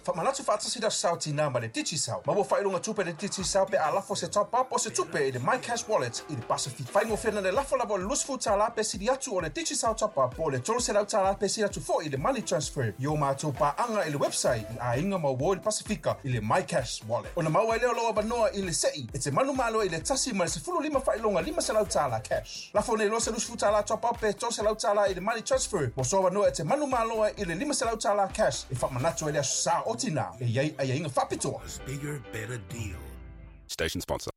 Whamanatu whaatasira sau tina ma le DigiSaw. Ma wo whailunga tupe le DigiSaw pe a lafo se tau papa o se tupe i le MyCash Wallet i le Pacific. Whaingo whina le lafo lavo le lusfu tala pe siri atu o le DigiSaw tau papa o le tolu se lau tala pe siri atu fo i le money transfer. Yo mātou pa anga i le website i a inga mau wo i le Pacifica i le MyCash Wallet. Ona maua i leo loa banoa i le sei, e te manu malo i le tasi ma le se fulu lima whailunga lima se lau tala cash. Lafo ne lo se lusfu tala tau papa pe tolu se lau tala i le money transfer. Mo soa banoa e te manu malo i le lima se lau tala cash. E whamanatu e lea sa otina e iei a inga whapitoa. Bigger, better deal. Station sponsor.